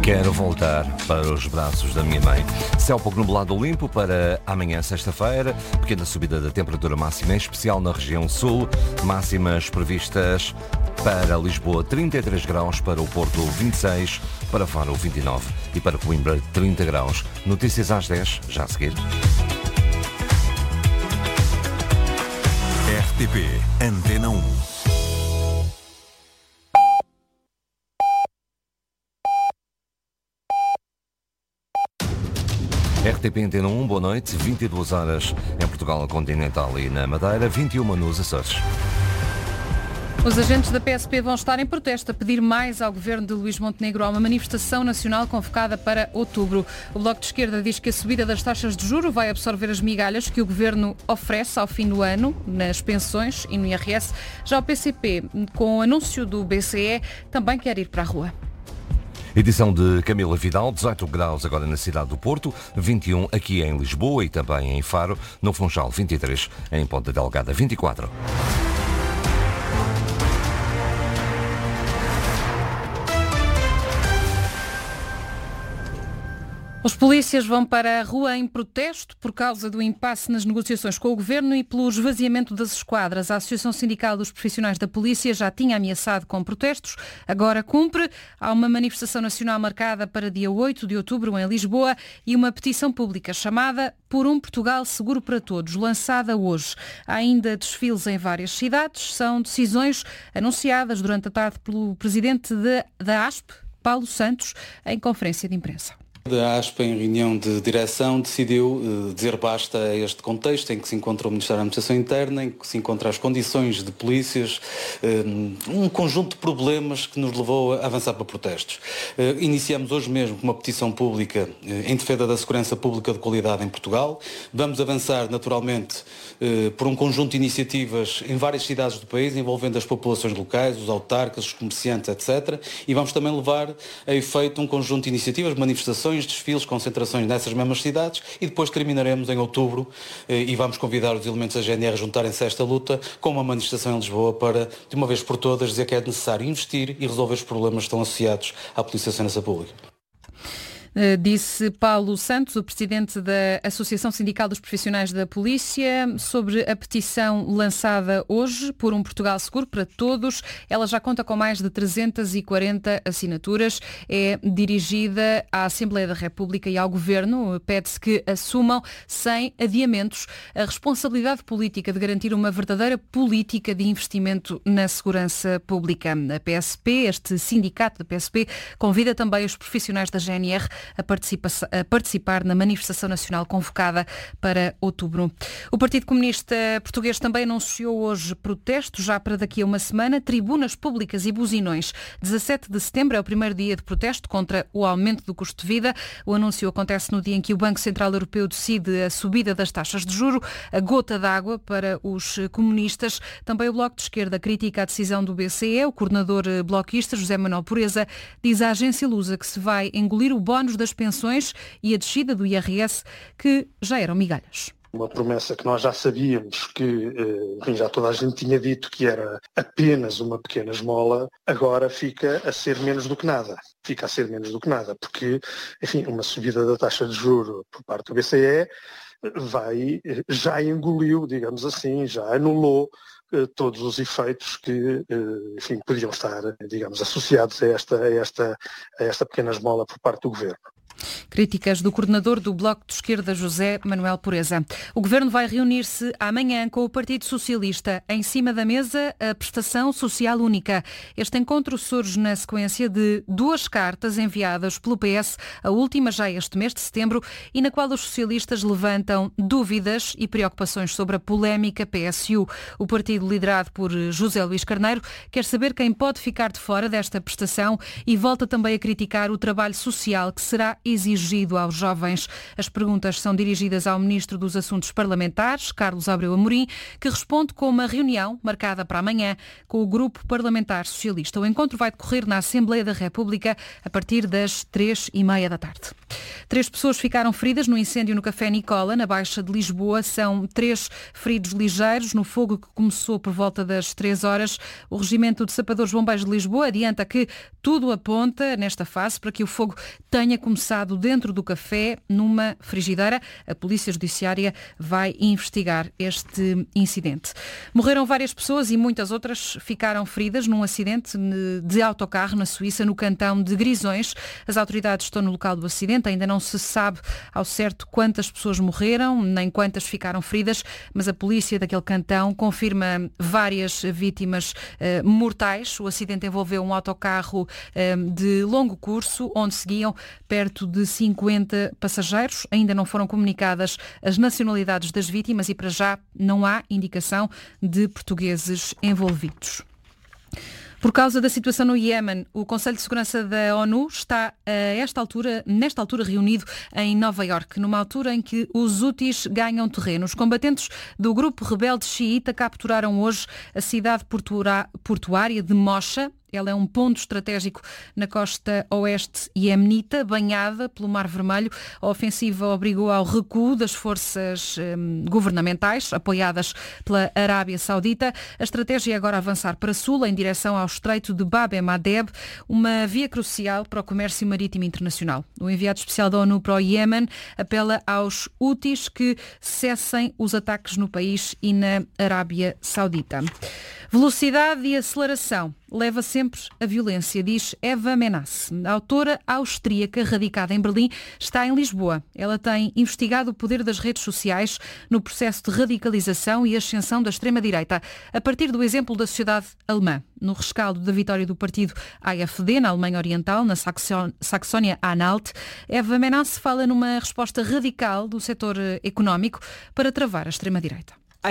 Quero voltar para os braços da minha mãe. Céu pouco nublado limpo para amanhã, sexta-feira. Pequena subida da temperatura máxima, em especial na região sul. Máximas previstas para Lisboa, 33 graus, para o Porto, 26, para Faro, 29 e para Coimbra, 30 graus. Notícias às 10, já a seguir. RTP Antena 1. RTP Antena 1, boa noite. 22 horas em Portugal Continental e na Madeira, 21 nos Açores. Os agentes da PSP vão estar em protesto a pedir mais ao governo de Luís Montenegro. Há uma manifestação nacional convocada para outubro. O Bloco de Esquerda diz que a subida das taxas de juros vai absorver as migalhas que o governo oferece ao fim do ano nas pensões e no IRS. Já o PCP, com o anúncio do BCE, também quer ir para a rua. Edição de Camila Vidal, 18 graus agora na cidade do Porto, 21 aqui em Lisboa e também em Faro, no Funchal 23, em Ponta Delgada 24. Os polícias vão para a rua em protesto por causa do impasse nas negociações com o governo e pelo esvaziamento das esquadras. A Associação Sindical dos Profissionais da Polícia já tinha ameaçado com protestos, agora cumpre. Há uma manifestação nacional marcada para dia 8 de outubro em Lisboa e uma petição pública chamada Por um Portugal Seguro para Todos, lançada hoje. Há ainda desfiles em várias cidades. São decisões anunciadas durante a tarde pelo presidente da ASP, Paulo Santos, em conferência de imprensa. A ASP, em reunião de direção, decidiu dizer basta a este contexto em que se encontra o Ministério da Administração Interna, em que se encontram as condições de polícias, um conjunto de problemas que nos levou a avançar para protestos. Iniciamos hoje mesmo com uma petição pública em defesa da segurança pública de qualidade em Portugal. Vamos avançar, naturalmente, por um conjunto de iniciativas em várias cidades do país, envolvendo as populações locais, os autarcas, os comerciantes, etc. E vamos também levar a efeito um conjunto de iniciativas, manifestações, desfiles, concentrações nessas mesmas cidades e depois terminaremos em outubro e vamos convidar os elementos da GNR a juntarem-se a esta luta com uma manifestação em Lisboa para, de uma vez por todas, dizer que é necessário investir e resolver os problemas que estão associados à Polícia de Segurança Pública. Disse Paulo Santos, o presidente da Associação Sindical dos Profissionais da Polícia, sobre a petição lançada hoje por um Portugal Seguro para Todos. Ela já conta com mais de 340 assinaturas. É dirigida à Assembleia da República e ao Governo. Pede-se que assumam, sem adiamentos, a responsabilidade política de garantir uma verdadeira política de investimento na segurança pública. A PSP, este sindicato da PSP, convida também os profissionais da GNR a participar na manifestação nacional convocada para outubro. O Partido Comunista Português também anunciou hoje protestos, já para daqui a uma semana, tribunas públicas e buzinões. 17 de setembro é o primeiro dia de protesto contra o aumento do custo de vida. O anúncio acontece no dia em que o Banco Central Europeu decide a subida das taxas de juro, a gota d'água para os comunistas. Também o Bloco de Esquerda critica a decisão do BCE. O coordenador bloquista, José Manuel Pureza, diz à agência Lusa que se vai engolir o bónus das pensões e a descida do IRS, que já eram migalhas. Uma promessa que nós já sabíamos que, já toda a gente tinha dito que era apenas uma pequena esmola, agora fica a ser menos do que nada. Fica a ser menos do que nada, porque, enfim, uma subida da taxa de juro por parte do BCE já engoliu, digamos assim, já anulou todos os efeitos que, enfim, podiam estar, digamos, associados a esta pequena esmola por parte do Governo. Críticas do coordenador do Bloco de Esquerda, José Manuel Pureza. O Governo vai reunir-se amanhã com o Partido Socialista. Em cima da mesa, a prestação social única. Este encontro surge na sequência de duas cartas enviadas pelo PS, a última já este mês de setembro, e na qual os socialistas levantam dúvidas e preocupações sobre a polémica PSU. O partido, liderado por José Luís Carneiro, quer saber quem pode ficar de fora desta prestação e volta também a criticar o trabalho social que será exigido dirigido aos jovens. As perguntas são dirigidas ao Ministro dos Assuntos Parlamentares, Carlos Abreu Amorim, que responde com uma reunião marcada para amanhã com o Grupo Parlamentar Socialista. O encontro vai decorrer na Assembleia da República a partir das 3h30 da tarde. 3 pessoas ficaram feridas no incêndio no Café Nicola, na Baixa de Lisboa. São 3 feridos ligeiros no fogo que começou por volta das 3 horas. O Regimento de Sapadores Bombeiros de Lisboa adianta que tudo aponta nesta fase para que o fogo tenha começado dentro do café, numa frigideira. A Polícia Judiciária vai investigar este incidente. Morreram várias pessoas e muitas outras ficaram feridas num acidente de autocarro na Suíça, no cantão de Grisões. As autoridades estão no local do acidente. Ainda não se sabe ao certo quantas pessoas morreram, nem quantas ficaram feridas, mas a polícia daquele cantão confirma várias vítimas mortais. O acidente envolveu um autocarro de longo curso, onde seguiam perto de 50 passageiros. Ainda não foram comunicadas as nacionalidades das vítimas e, para já, não há indicação de portugueses envolvidos. Por causa da situação no Iémen, o Conselho de Segurança da ONU está nesta altura reunido em Nova Iorque, numa altura em que os Houthis ganham terreno. Os combatentes do grupo rebelde xiita capturaram hoje a cidade portuária de Mocha. Ela é um ponto estratégico na costa oeste iemenita, banhada pelo Mar Vermelho. A ofensiva obrigou ao recuo das forças governamentais, apoiadas pela Arábia Saudita. A estratégia é agora avançar para sul, em direção ao Estreito de Bab el-Mandeb, uma via crucial para o comércio marítimo internacional. O enviado especial da ONU para o Iémen apela aos Houthis que cessem os ataques no país e na Arábia Saudita. Velocidade e aceleração leva sempre a violência, diz Eva Menasse. A autora austríaca radicada em Berlim está em Lisboa. Ela tem investigado o poder das redes sociais no processo de radicalização e ascensão da extrema-direita, a partir do exemplo da sociedade alemã. No rescaldo da vitória do partido AfD na Alemanha Oriental, na Saxónia-Anhalt, Eva Menasse fala numa resposta radical do setor económico para travar a extrema-direita.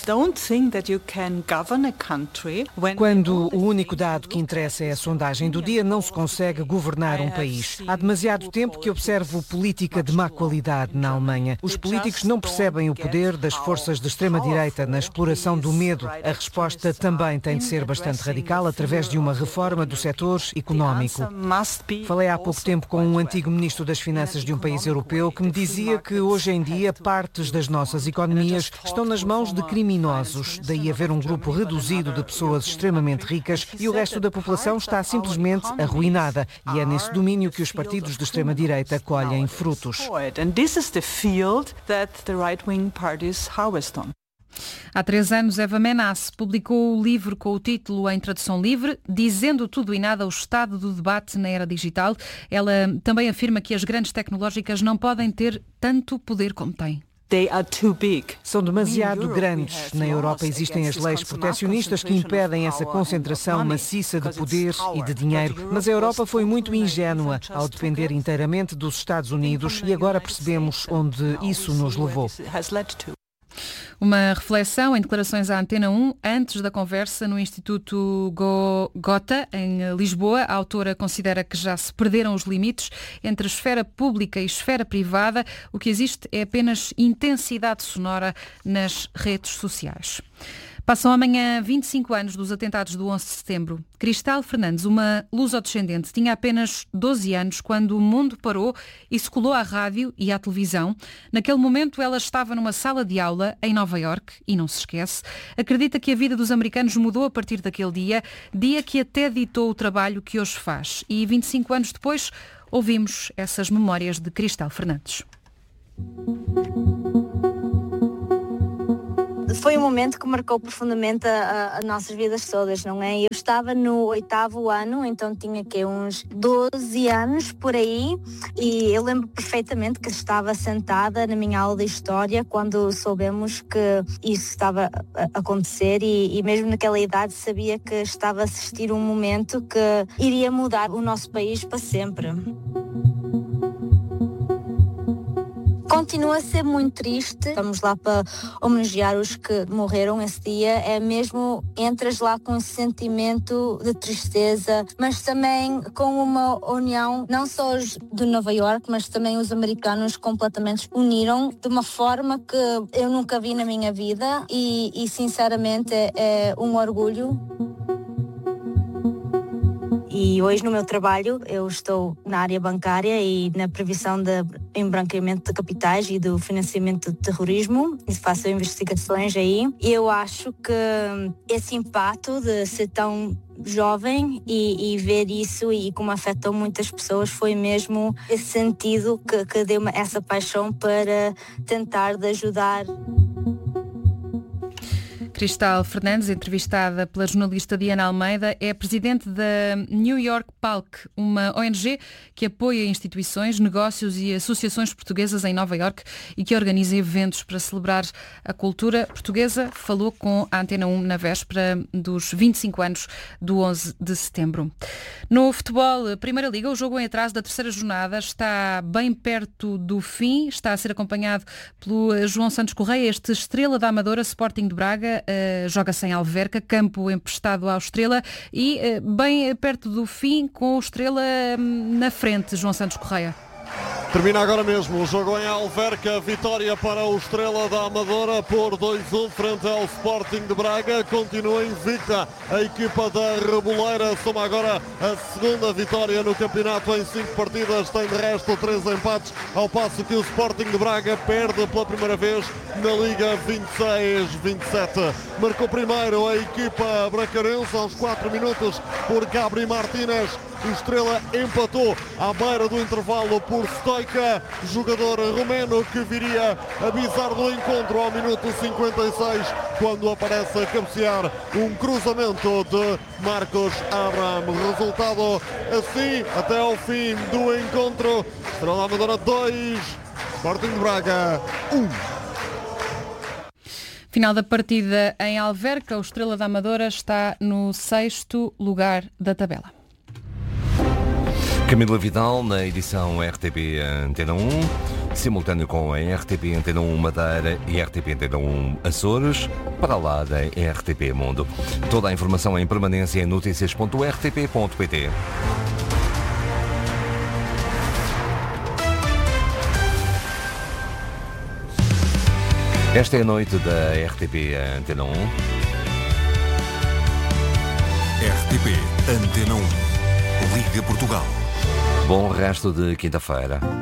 Quando o único dado que interessa é a sondagem do dia, não se consegue governar um país. Há demasiado tempo que observo política de má qualidade na Alemanha. Os políticos não percebem o poder das forças de extrema-direita na exploração do medo. A resposta também tem de ser bastante radical, através de uma reforma do setor económico. Falei há pouco tempo com um antigo ministro das Finanças de um país europeu que me dizia que hoje em dia partes das nossas economias estão nas mãos de criminosos, daí haver um grupo reduzido de pessoas extremamente ricas e o resto da população está simplesmente arruinada. E é nesse domínio que os partidos de extrema-direita colhem frutos. Há 3 anos, Eva Menasse publicou o livro com o título em tradução livre, Dizendo Tudo e Nada, o Estado do Debate na Era Digital. Ela também afirma que as grandes tecnológicas não podem ter tanto poder como têm. São demasiado grandes. Na Europa existem as leis protecionistas que impedem essa concentração maciça de poder e de dinheiro. Mas a Europa foi muito ingênua ao depender inteiramente dos Estados Unidos e agora percebemos onde isso nos levou. Uma reflexão em declarações à Antena 1 antes da conversa no Instituto Gotha, em Lisboa. A autora considera que já se perderam os limites entre a esfera pública e a esfera privada. O que existe é apenas intensidade sonora nas redes sociais. Passam amanhã 25 anos dos atentados do 11 de setembro. Cristal Fernandes, uma lusodescendente, tinha apenas 12 anos quando o mundo parou e se colou à rádio e à televisão. Naquele momento ela estava numa sala de aula em Nova Iorque e não se esquece. Acredita que a vida dos americanos mudou a partir daquele dia que até ditou o trabalho que hoje faz. E 25 anos depois ouvimos essas memórias de Cristal Fernandes. Foi um momento que marcou profundamente as nossas vidas todas, não é? Eu estava no 8º ano, então tinha uns 12 anos por aí, e eu lembro perfeitamente que estava sentada na minha aula de História quando soubemos que isso estava a acontecer e mesmo naquela idade sabia que estava a assistir um momento que iria mudar o nosso país para sempre. Com Continua a ser muito triste. Estamos lá para homenagear os que morreram esse dia. É mesmo, entras lá com um sentimento de tristeza, mas também com uma união, não só os de Nova Iorque, mas também os americanos completamente uniram de uma forma que eu nunca vi na minha vida e sinceramente é um orgulho. E hoje no meu trabalho eu estou na área bancária e na previsão de embranqueamento de capitais e do financiamento de terrorismo e faço investigações aí. E eu acho que esse impacto de ser tão jovem e ver isso e como afetou muitas pessoas foi mesmo esse sentido que deu essa paixão para tentar de ajudar. Cristal Fernandes, entrevistada pela jornalista Diana Almeida, é presidente da New York PALC, uma ONG que apoia instituições, negócios e associações portuguesas em Nova Iorque e que organiza eventos para celebrar a cultura portuguesa. Falou com a Antena 1 na véspera dos 25 anos do 11 de setembro. No futebol, Primeira Liga, o jogo em atraso da terceira jornada está bem perto do fim, está a ser acompanhado pelo João Santos Correia, este Estrela da Amadora, Sporting de Braga, joga sem Alverca, campo emprestado ao Estrela e bem perto do fim com o Estrela na frente, João Santos Correia. Termina agora mesmo o jogo em Alverca, vitória para o Estrela da Amadora por 2-1 frente ao Sporting de Braga. Continua invicta a equipa da Reboleira, soma agora a segunda vitória no campeonato em 5 partidas, tem de resto 3 empates, ao passo que o Sporting de Braga perde pela primeira vez na Liga 26-27. Marcou primeiro a equipa bracarense aos 4 minutos por Gabri Martínez. O Estrela empatou à beira do intervalo por Stoica, jogador romeno que viria a bizar do encontro ao minuto 56, quando aparece a cabecear um cruzamento de Marcos Abraham. Resultado assim até ao fim do encontro. Estrela da Amadora 2, Sporting de Braga 1. Final da partida em Alverca, o Estrela da Amadora está no 6º lugar da tabela. Camila Vidal na edição RTP Antena 1, simultâneo com a RTP Antena 1 Madeira e RTP Antena 1 Açores, para lá da RTP Mundo. Toda a informação em permanência em noticias.rtp.pt. Esta é a noite da RTP Antena 1. RTP Antena 1. Liga Portugal. Bom resto de quinta-feira.